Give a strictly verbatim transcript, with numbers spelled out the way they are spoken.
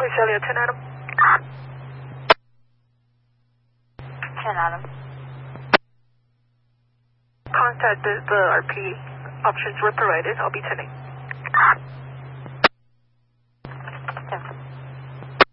Police Elliot, ten Adam. ten Adam. Contact the, the R P options were provided. I'll be tending.